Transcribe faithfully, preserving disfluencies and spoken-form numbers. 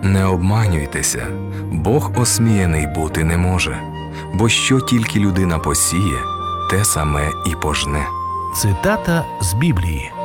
Не обманюйтеся, Бог осміяний бути не може, бо що тільки людина посіє, те саме і пожне. Цитата з Біблії.